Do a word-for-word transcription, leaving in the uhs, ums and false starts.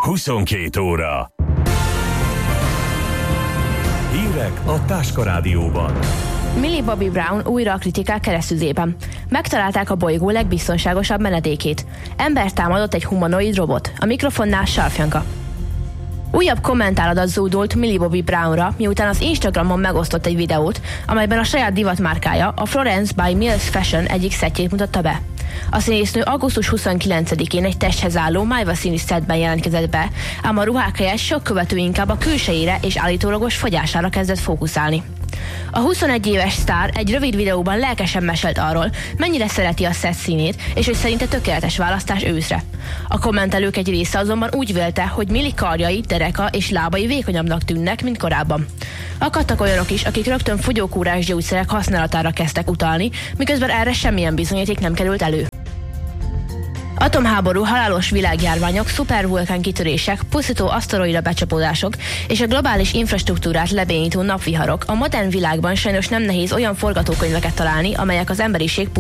huszonkét óra. Hírek a Táska Rádióban. Millie Bobby Brown újra a kritikák keresztüzében. Megtalálták a bolygó legbiztonságosabb menedékét. Embert támadott egy humanoid robot. A mikrofonnál Sarfjanka. Újabb kommentáradat zúdult Millie Bobby Brownra, miután az Instagramon megosztott egy videót, amelyben a saját divatmárkája, a Florence by Mills Fashion egyik szettjét mutatta be. A színésznő augusztus huszonkilencedikén egy testhez álló májva színű szettben jelentkezett be, ám a ruhák helyett sok követő inkább a külsejére és állítólagos fogyására kezdett fókuszálni. A huszonegy éves sztár egy rövid videóban lelkesen mesélt arról, mennyire szereti a szett színét, és hogy szerinte tökéletes választás őszre. A kommentelők egy része azonban úgy vélte, hogy Millie karjai, dereka és lábai vékonyabbnak tűnnek, mint korábban. Akadtak olyanok is, akik rögtön fogyókúrás gyógyszerek használatára kezdtek utalni, miközben erre semmilyen bizonyíték nem került elő. Atomháború, halálos világjárványok, szupervulkán kitörések, pusztító aszteroida becsapódások és a globális infrastruktúrát lebénító napviharok. A modern világban sajnos nem nehéz olyan forgatókönyveket találni, amelyek az emberiség